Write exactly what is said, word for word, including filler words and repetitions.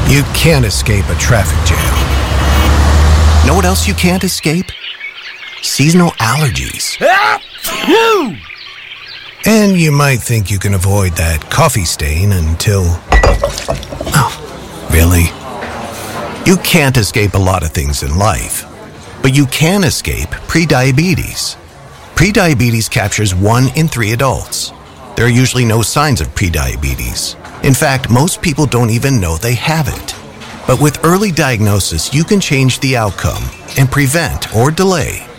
You can't escape a traffic jam. Know what else you can't escape? Seasonal allergies. And you might think you can avoid that coffee stain until... Oh, really? You can't escape a lot of things in life, but you can escape prediabetes. Prediabetes captures one in three adults. There are usually no signs of prediabetes. In fact, most people don't even know they have it. But with early diagnosis, you can change the outcome and prevent or delay